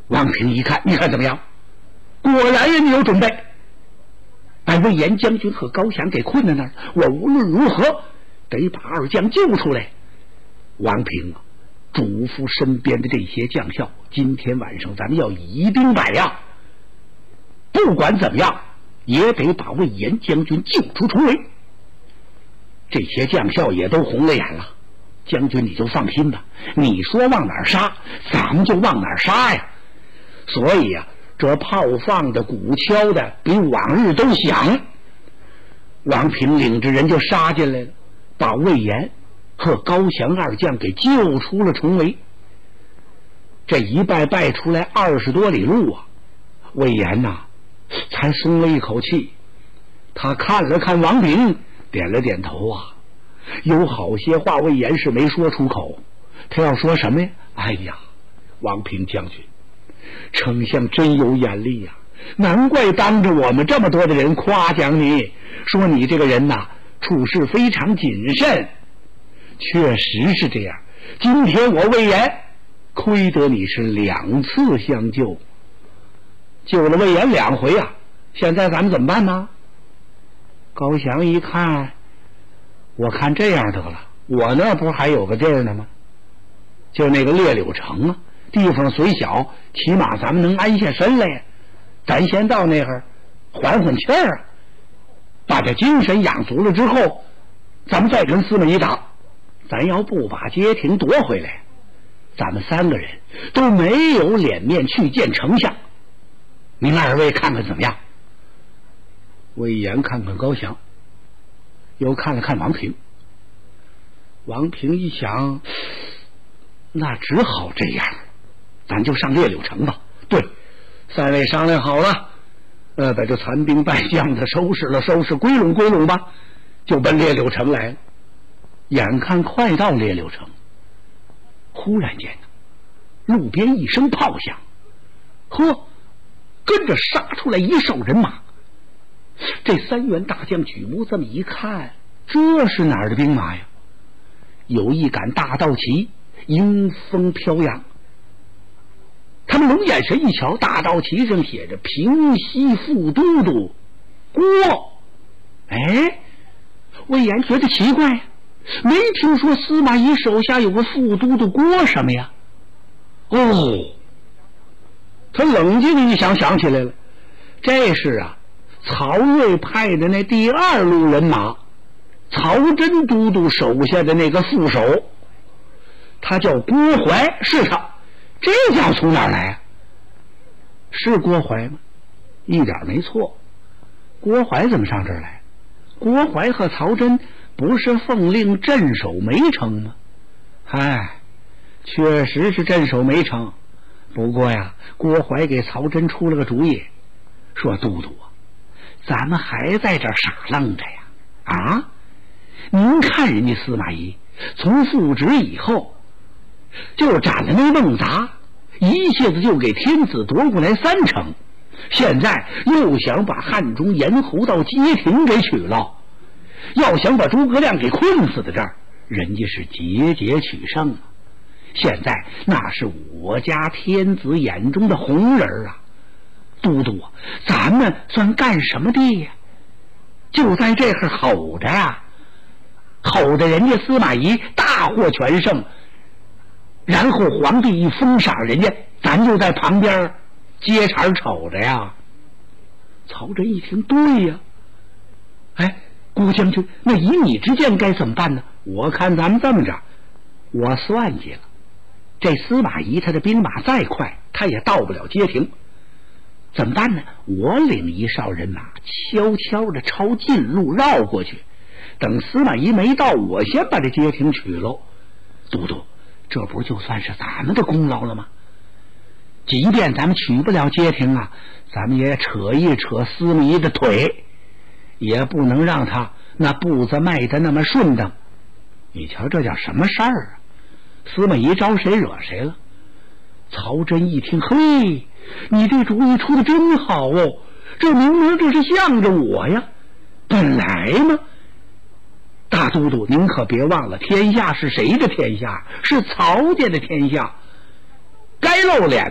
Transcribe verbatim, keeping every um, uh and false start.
王平一看，你看怎么样？果然人家有准备，把魏延将军和高翔给困在那儿，我无论如何得把二将救出来。王平啊，嘱咐身边的这些将校，今天晚上咱们要以兵百将，不管怎么样也得把魏延将军救出重围。这些将校也都红了眼了，将军你就放心吧，你说往哪儿杀咱们就往哪儿杀呀。所以啊，这炮放的鼓敲的比往日都响。王平领着人就杀进来了，把魏延和高翔二将给救出了重围。这一拜拜出来二十多里路啊，魏延呐、啊、才松了一口气。他看了看王平，点了点头啊。有好些话魏延是没说出口，他要说什么呀？哎呀，王平将军，丞相真有眼力呀、啊！难怪当着我们这么多的人夸奖你，说你这个人呐、啊、处事非常谨慎。确实是这样，今天我魏延亏得你是两次相救，救了魏延两回啊，现在咱们怎么办呢？高翔一看，我看这样得了，我那不还有个地儿呢吗？就那个列柳城啊，地方虽小，起码咱们能安下身来呀。咱先到那儿缓缓气儿啊，把这精神养足了之后，咱们再跟司马懿打。咱要不把街亭夺回来，咱们三个人都没有脸面去见丞相。您二位看看怎么样？魏延看看高翔，又看了看王平。王平一想，那只好这样，咱就上列柳城吧。对，三位商量好了，呃，把这残兵败将的收拾了收拾，归拢归拢吧，就奔列柳城来了。眼看快到列柳城，忽然间路边一声炮响，呵，跟着杀出来一哨人马。这三员大将举目这么一看，这是哪儿的兵马呀？有一杆大道旗，迎风飘扬。他们龙眼神一瞧，大道旗上写着平西副都督郭。哎，魏延觉得奇怪，没听说司马懿手下有个副都督郭什么呀？哦，他冷静一想，想起来了，这是啊曹睿派的那第二路人马，曹真都督手下的那个副手，他叫郭淮。是他，这叫从哪儿来啊？是郭淮吗？一点没错。郭淮怎么上这儿来？郭淮和曹真不是奉令镇守梅城吗？哎，确实是镇守梅城。不过呀，郭淮给曹真出了个主意，说都督啊，咱们还在这儿傻愣着呀？啊，您看人家司马懿从复职以后就斩了那孟达，一下子就给天子夺过来三城，现在又想把汉中严侯到街亭给取了，要想把诸葛亮给困死在这儿，人家是节节取胜啊！现在那是我家天子眼中的红人啊！都督啊，咱们算干什么的呀？就在这儿吼着啊，吼着人家司马懿大获全胜，然后皇帝一封赏人家，咱就在旁边接茬瞅着呀。曹真一听，对呀，哎，郭将军，那以你之见该怎么办呢？我看咱们这么着，我算计了，这司马懿他的兵马再快，他也到不了街亭，怎么办呢？我领一哨人马，悄悄的抄近路绕过去，等司马懿没到，我先把这街亭取喽。都督，这不就算是咱们的功劳了吗？即便咱们取不了街亭啊，咱们也扯一扯司马懿的腿，也不能让他那步子迈得那么顺当。你瞧这叫什么事儿啊？司马懿招谁惹谁了？曹真一听，嘿，你这主意出的真好哦，这明明这是向着我呀。本来嘛，大都督您可别忘了，天下是谁的天下？是曹家的天下，该露脸